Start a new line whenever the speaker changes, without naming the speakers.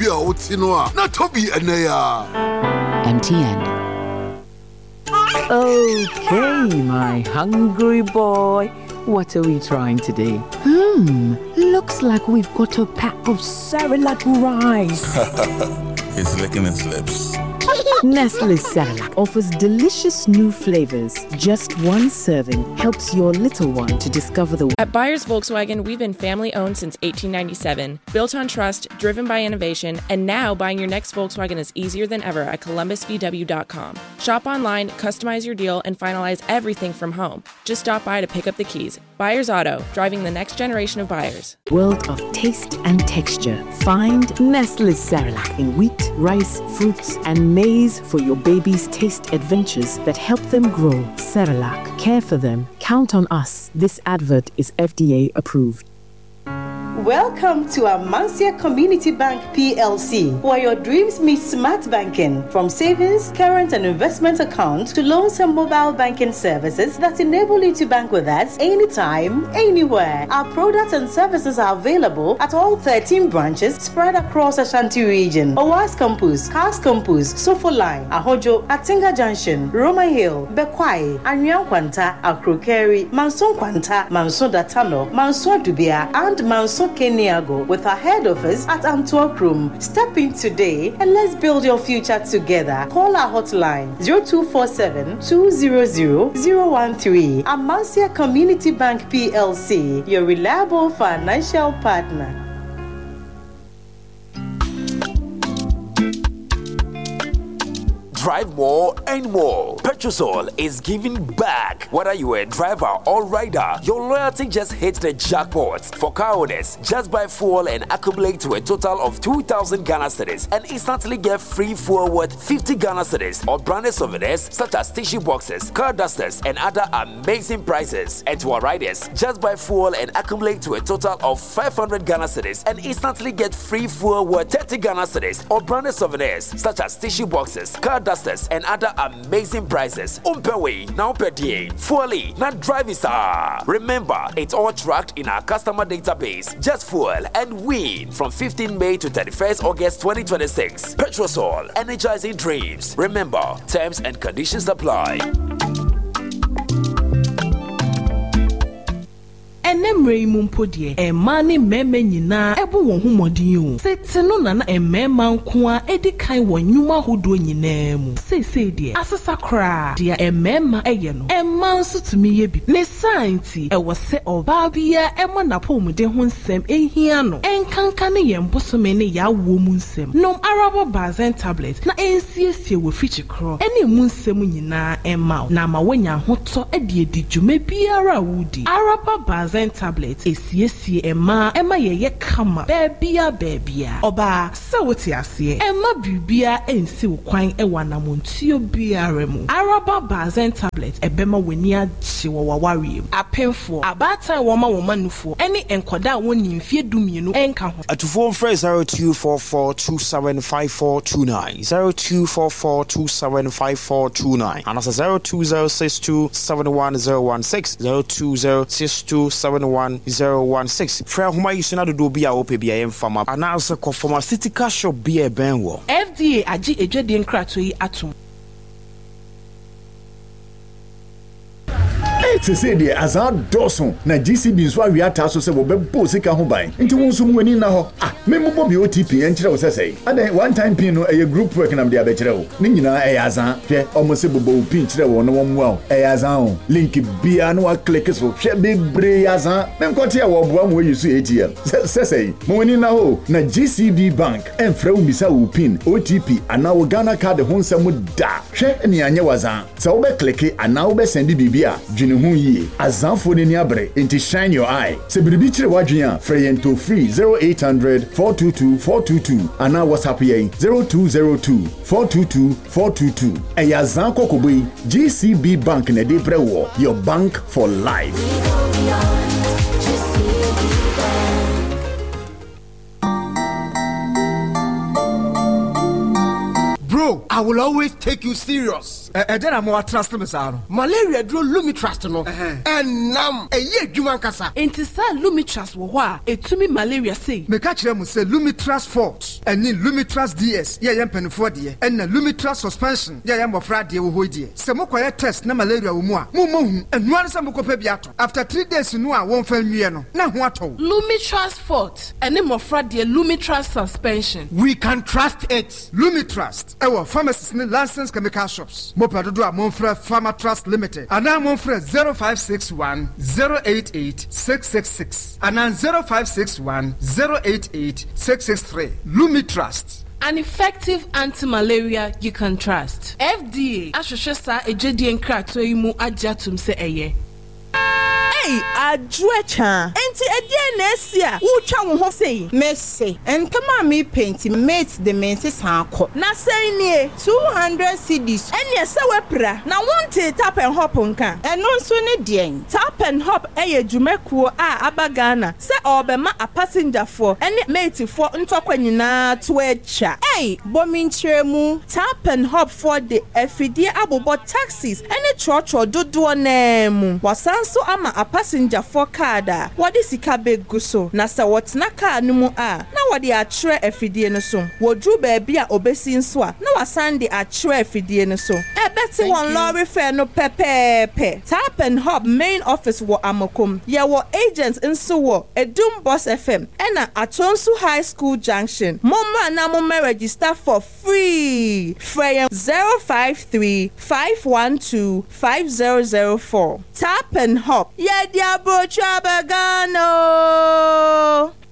bia otino na tobi eneya.
MTN.
Okay, my hungry boy. What are we trying today?
Looks like we've got a pack of Cerelac rice.
He's licking his lips.
Nestle Cerelac offers delicious new flavors. Just one serving helps your little one to discover the...
At Byers Volkswagen, we've been family-owned since 1897, built on trust, driven by innovation, and now buying your next Volkswagen is easier than ever at columbusvw.com. Shop online, customize your deal, and finalize everything from home. Just stop by to pick up the keys. Byers Auto, driving the next generation of buyers.
World of taste and texture. Find Nestle Cerelac in wheat, rice, fruits, and maize for your baby's taste adventures that help them grow. Cerelac. Care for them. Count on us. This advert is FDA approved.
Welcome to Amancia Community Bank PLC, where your dreams meet smart banking. From savings, current and investment accounts to loans and mobile banking services that enable you to bank with us anytime, anywhere. Our products and services are available at all 13 branches spread across Ashanti region. Owas Campus, Cars Campus, Sofo Line, Ahojo, Atinga Junction, Roma Hill, Bekwai, Anyang Kwanta, Akrokeri, Manson Kwanta, Manson Datano, Manson Dubia, and Manson Keniago, with our head office at Antwerp Room. Step in today and let's build your future together. Call our hotline 0247 200 013. Amancia Community Bank PLC, your reliable financial partner.
Drive more and more. Petrosol is giving back. Whether you are a driver or rider, your loyalty just hit the jackpot. For car owners, just buy fuel and accumulate to a total of 2,000 Ghana cedis and instantly get free fuel worth 50 Ghana cedis or branded souvenirs such as tissue boxes, car dusters, and other amazing prizes. And to our riders, just buy fuel and accumulate to a total of 500 Ghana cedis and instantly get free fuel worth 30 Ghana cedis or branded souvenirs such as tissue boxes, car dusters, and other amazing prizes. Umpewe, now per day. Fully, not driving sir. Remember, it's all tracked in our customer database. Just fuel and win from 15 May to 31st August 2026. Petrosol, energizing dreams. Remember, terms and conditions apply.
Enemre mumpodie emani meme nyina ebu won humodin o setino na emema nkoa edikan wanyuma hodo nyina mu sese die asesa kra dia emema eye no emma nso tumi ye bi ne science ewo se oba bia emo na pomude ho nsem ehia no enkanka ne yembosome ne ya wo mu nsem nom arabo bazen tablet na ensiesie wo fichi kro ene mu nsem nyina emma na ma wanya hoto edi djume biara wudi arabo bazen tablet esiesie ema yeye kama bebia oba se wote ase ema bibia ensi wokwan ewa na montuo biara mu araba bazen tablet ebema weni agye wo wawariem apemfo abata woma nufo ene enkoda woni mfie dumienu enka ho
atufo mfre 0244275429 0244275429 anasa 0206271016 0206271016 fra homa yisuna do bia ope bia yemfama anasa kofoma city cash shop bia benwo
FDA agi edwede nkrato yi atom
Sese de azan doson na GCB nso awiata so se wo bebo sika ho ban nti won so mu ani na ho membo bi OTP enkyere wo sese adan one time pin no eye group work na me de abekere wo ni nyina eye azan hwe omo se bobo pin kyere wo no wo mu eye azan link bia no wa click so hwe bebre azan menkote wo boa mo yisu ATM sese mo ani na ho na GCB bank enfra wo misa wo pin OTP ana wo Ghana card ho nsam da hwe ni anya wazan se wo be click ana wo be send bibia dwene azanfo ni abre into shine your eye se biribi kire wadwen a free to free 0800 422 422 ana WhatsApp yen 0202 422 422 ayazan kokoboy GCB bank na de brewo your bank for life.
know I will always take you serious.
Then I'm more trust me, sir. Malaria drew Lumitrust, no.
And now, a year, Jumancasa.
Enti sa Lumitrust wa etumi malaria say.
Me catch them say Lumitrust Fort, and then Lumitrust DS, yam penny dear, and the Lumitrust suspension, yam of Friday wo dear. Some more test na malaria umwa, mumu, and one some copebiato. After 3 days, you know I won't fail me, no. Now what?
Lumitrust Fort, and name of Friday Lumitrust suspension.
We can trust it. Lumitrust, our pharmacist license chemical shops. Mopadodo Monfre Pharma Trust Limited. And now Monfre 0561 088 666. And now 0561 088 663. Lumitrust.
An effective anti-malaria you can trust. FDA Ashosha Ejedian Kratoimu Ajatum se eye.
Hey, Adrecha. Enti Edienesia. Ucha wo say. Mercy. And come on me painting mates the menses hanko. Na say ni 200 cedis. Enya se wepra. Na wonte tap and hop nka. Eno nso ne dien. Tap and hop eye dwumekuo a abagana. Se obema a passenger for ene mate for ntokwa nyina to echa. Hey, bomi nkyeremu. Tap and hop for the efidie abobo taxis. Ene chocho dodo nemu. Wasanso ama a passenger for kada. Wadi sika begu so. Na sa watna car numu a. Na wadi a tre efidie no so. Wodru baby a obesi nswa. Na wasande a tre efidie no so. Beti one lorry fare no pepepe. Tap and hop main office wo Amokum. Ya wo agents nso wo Edum Boss FM. Ena Atonsu High School Junction. Moma na moma register for free. Frame 053 512 5004. Tap and hop. Yeah, diabo chabagano.